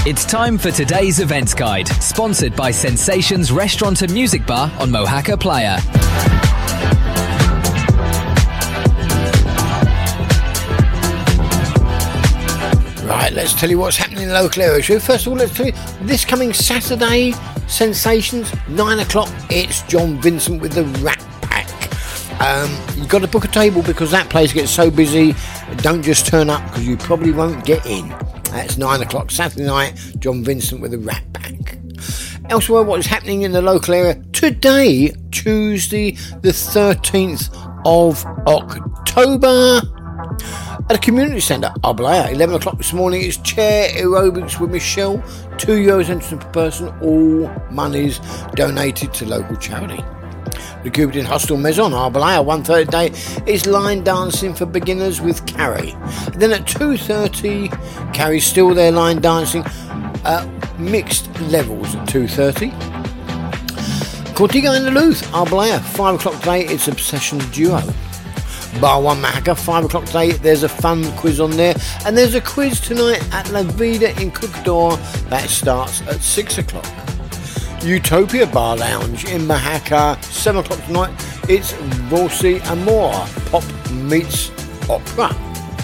It's time for today's events guide, sponsored by Sensations Restaurant and Music Bar on Mohaca Playa. Right, let's tell you what's happening in the local area. So first of all, let's tell you, this coming Saturday, Sensations, 9 o'clock, it's John Vincent with the Rat Pack. You've got to book a table because that place gets so busy. Don't just turn up because you probably won't get in. That's 9 o'clock, Saturday night, John Vincent with the Rat Pack. Elsewhere, what is happening in the local area today, Tuesday, the 13th of October, at a community centre, Arbelea, 11 o'clock this morning, it's chair aerobics with Michelle, €2 entrance per person, all monies donated to local charity. The Cupidin Hostel Maison, Arbelea, 1:30 day, is line dancing for beginners with Carrie. And then at 2:30, Carrie's still there line dancing, mixed levels at 2:30. Cortiga in the Luth, Arbelea, 5 o'clock today, it's Obsession Duo. Bar 1 Mohaca, 5 o'clock today, there's a fun quiz on there. And there's a quiz tonight at La Vida in Cookador that starts at 6 o'clock. Utopia Bar Lounge in Mohaca, 7 o'clock tonight, it's Vorsi Amor, pop meets opera.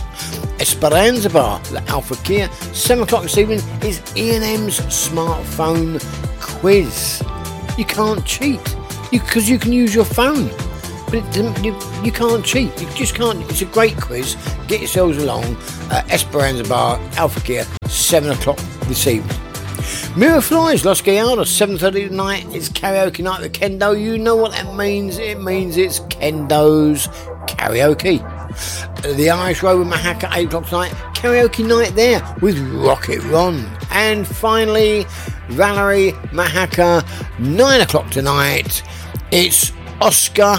Esperanza Bar, La Alpha Kia, 7 o'clock this evening, is E&M's smartphone quiz. You can't cheat, because you can use your phone. But you can't cheat. You just can't. It's a great quiz. Get yourselves along. Esperanza Bar, Alpha Kia, 7 o'clock this evening. Miraflores, Los Gallardos, 7:30 tonight. It's karaoke night with Kendo. You know what that means. It means it's Kendo's karaoke. The Irish Road with Mohaca, 8 o'clock tonight. Karaoke night there with Rocket Ron. And finally, Valerie, Mohaca, 9 o'clock tonight. It's Oscar.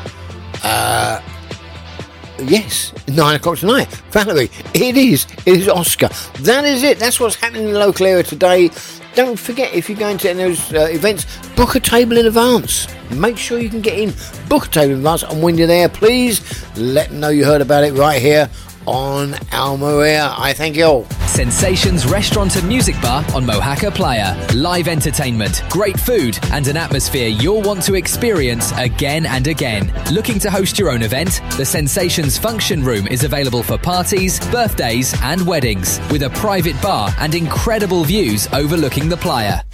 Yes, 9 o'clock tonight. Valerie, it is Oscar. That is it. That's what's happening in the local area today. Don't forget, if you're going to any of those events, book a table in advance. Make sure you can get in. Book a table in advance, and when you're there, please let them know you heard about it right here on Almeria. I thank you all. Sensations Restaurant and Music Bar on Mohaca Playa. Live entertainment, great food, and an atmosphere you'll want to experience again and again. Looking to host your own event? The Sensations Function Room is available for parties, birthdays, and weddings, with a private bar and incredible views overlooking the playa.